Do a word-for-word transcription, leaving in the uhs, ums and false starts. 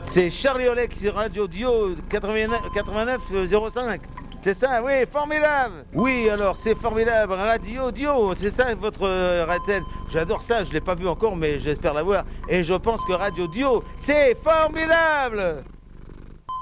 C'est Charlie Olek sur Radio Dio quatre-vingt-neuf zéro cinq. C'est ça, oui, formidable. Oui, alors c'est formidable, Radio Dio, c'est ça votre euh, Ratel. J'adore ça, je ne l'ai pas vu encore, mais j'espère l'avoir. Et je pense que Radio Dio, c'est formidable.